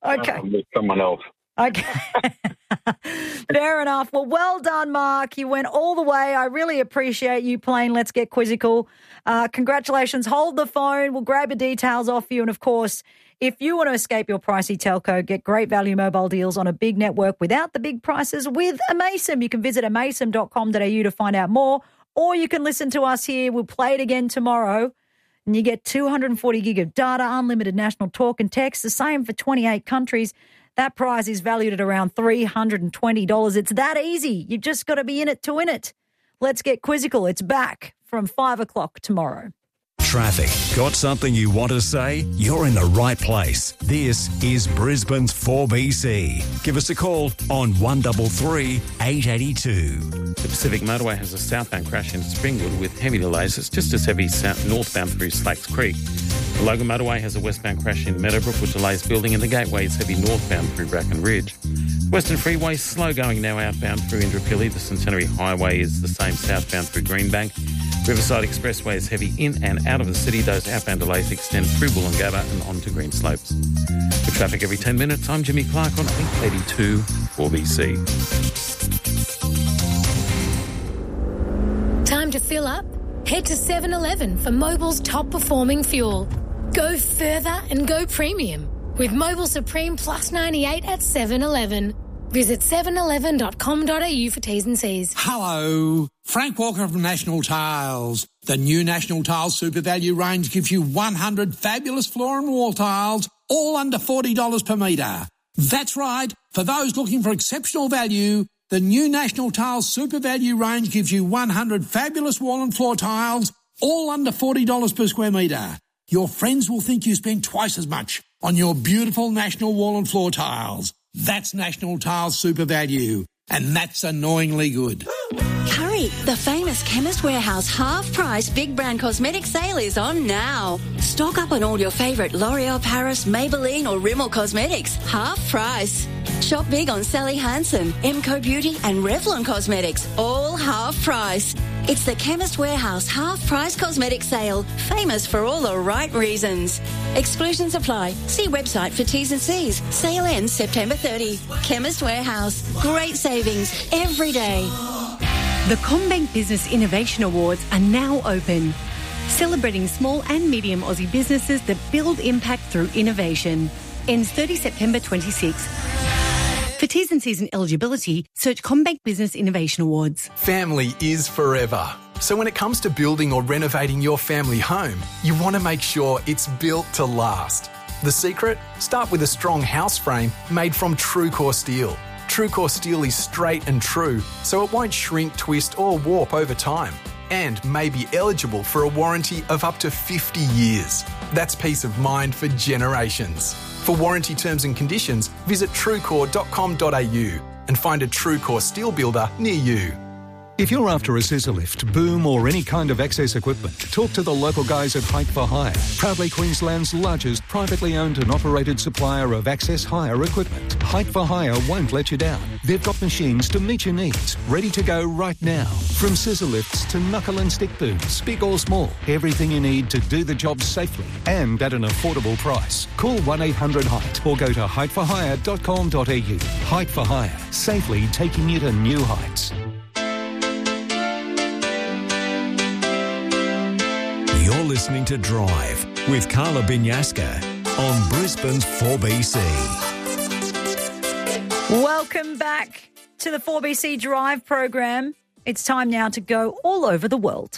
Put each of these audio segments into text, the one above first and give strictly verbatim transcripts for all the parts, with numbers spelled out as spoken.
Okay. I'm with someone else. Okay. Fair enough. Well, well done, Mark. You went all the way. I really appreciate you playing Let's Get Quizzical. Uh, congratulations. Hold the phone. We'll grab your details off you. And, of course, if you want to escape your pricey telco, get great value mobile deals on a big network without the big prices with Amaysim. You can visit amaysim dot com dot a u to find out more, or you can listen to us here. We'll play it again tomorrow. And you get two hundred forty gig of data, unlimited national talk and text, the same for twenty-eight countries. That prize is valued at around three hundred twenty dollars. It's that easy. You've just got to be in it to win it. Let's Get Quizzical. It's back from five o'clock tomorrow. Traffic. Got something you want to say? You're in the right place. This is Brisbane's four B C. Give us a call on one three three, eight eight two. The Pacific Motorway has a southbound crash into Springwood with heavy delays. It's just as heavy south, northbound through Slacks Creek. The Logan Motorway has a westbound crash in Meadowbrook with delays building, and the Gateway is heavy northbound through Bracken Ridge. Western Freeway slow going now outbound through Indooroopilly. The Centenary Highway is the same southbound through Greenbank. Riverside Expressway is heavy in and out of the city. Those outbound delays extend through Woolloongabba and on to Green Slopes. For traffic every ten minutes, I'm Jimmy Clark on eight eighty-two four B C. Time to fill up? Head to seven eleven for Mobil's top-performing fuel. Go further and go premium with Mobil Supreme Plus ninety-eight at seven eleven. Visit seven eleven dot com dot a u for T's and C's. Hello, Frank Walker from National Tiles. The new National Tiles Super Value range gives you one hundred fabulous floor and wall tiles, all under forty dollars per metre. That's right, for those looking for exceptional value, the new National Tiles Super Value range gives you one hundred fabulous wall and floor tiles, all under forty dollars per square metre. Your friends will think you spend twice as much on your beautiful National wall and floor tiles. That's National Tiles Super Value, and that's annoyingly good. Hurry, the famous Chemist Warehouse half-price big brand cosmetic sale is on now. Stock up on all your favourite L'Oreal Paris, Maybelline or Rimmel cosmetics, half price. Shop big on Sally Hansen, Emco Beauty and Revlon Cosmetics, all half price. It's the Chemist Warehouse half-price cosmetic sale, famous for all the right reasons. Exclusions apply. See website for T's and C's. Sale ends September thirtieth. Chemist Warehouse. Great savings every day. The CommBank Business Innovation Awards are now open, celebrating small and medium Aussie businesses that build impact through innovation. Ends thirtieth September twenty-sixth. For T's and C's and eligibility, search CommBank Business Innovation Awards. Family is forever. So when it comes to building or renovating your family home, you want to make sure it's built to last. The secret? Start with a strong house frame made from TrueCore steel. TrueCore steel is straight and true, so it won't shrink, twist or warp over time, and may be eligible for a warranty of up to fifty years. That's peace of mind for generations. For warranty terms and conditions, visit truecore dot com dot a u and find a TrueCore steel builder near you. If you're after a scissor lift, boom or any kind of access equipment, talk to the local guys at Height for Hire, proudly Queensland's largest privately owned and operated supplier of access hire equipment. Height for Hire won't let you down. They've got machines to meet your needs, ready to go right now. From scissor lifts to knuckle and stick booms, big or small, everything you need to do the job safely and at an affordable price. Call one eight hundred height or go to height for hire dot com dot a u. Height for Hire, safely taking you to new heights. You're listening to Drive with Carla Binyaska on Brisbane's four B C. Welcome back to the four B C Drive program. It's time now to go all over the world.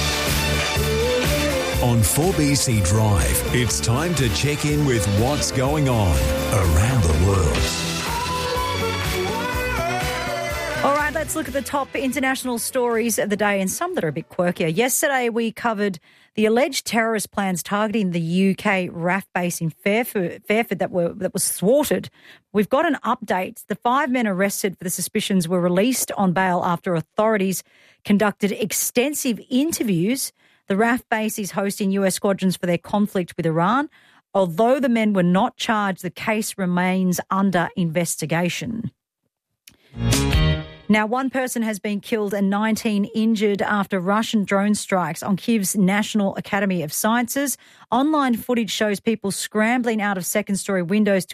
On four B C Drive, it's time to check in with what's going on around the world. All right, let's look at the top international stories of the day and some that are a bit quirkier. Yesterday, we covered the alleged terrorist plans targeting the U K R A F base in Fairford, Fairford that were that was thwarted. We've got an update. The five men arrested for the suspicions were released on bail after authorities conducted extensive interviews. The R A F base is hosting U S squadrons for their conflict with Iran. Although the men were not charged, the case remains under investigation. Now, one person has been killed and nineteen injured after Russian drone strikes on Kyiv's National Academy of Sciences. Online footage shows people scrambling out of second-story windows to